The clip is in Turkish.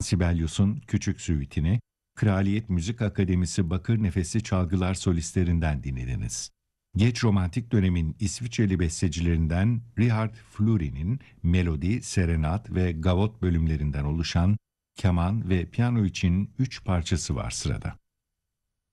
Sibelius'un Küçük Süitini, Kraliyet Müzik Akademisi Bakır Nefesi Çalgılar solistlerinden dinlediniz. Geç romantik dönemin İsviçreli bestecilerinden Richard Fleury'nin melodi, serenat ve gavot bölümlerinden oluşan keman ve piyano için 3 parçası var sırada.